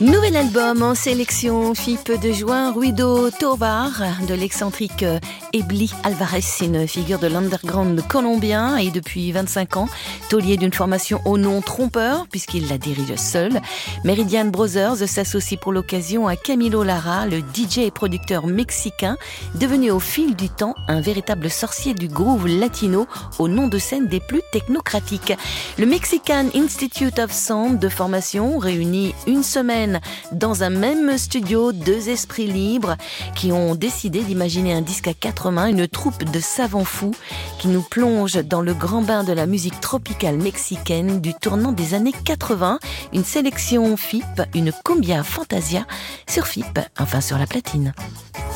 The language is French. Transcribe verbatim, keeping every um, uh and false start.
Nouvel album en sélection, F I P de juin, Ruido Tovar, de l'excentrique Ebli Alvarez, une figure de l'underground colombien et depuis vingt-cinq ans, taulier d'une formation au nom trompeur puisqu'il la dirige seul. Meridian Brothers s'associe pour l'occasion à Camilo Lara, le D J et producteur mexicain, devenu au fil du temps un véritable sorcier du groove latino au nom de scène des plus technocratiques. Le Mexican Institute of Sound de formation réunit une semaine dans un même studio deux esprits libres qui ont décidé d'imaginer un disque à quatre mains, une troupe de savants fous qui nous plonge dans le grand bain de la musique tropicale mexicaine du tournant des années quatre-vingts. Une sélection F I P, une cumbia fantasia sur F I P, enfin sur la platine.